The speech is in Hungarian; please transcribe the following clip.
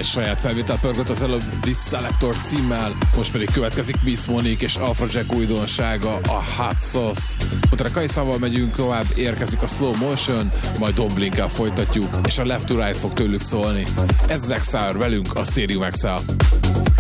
Egy saját felvétel pörgött az előbb This Selector címmel, most pedig következik Miss Monique és Afrojack újdonsága, a Hot Sauce. Utána Kaiszával megyünk tovább, érkezik a Slow Motion, majd Don Blinkkel folytatjuk, és a Left to Right fog tőlük szólni. Ez az Exile velünk, a Stadium Exile.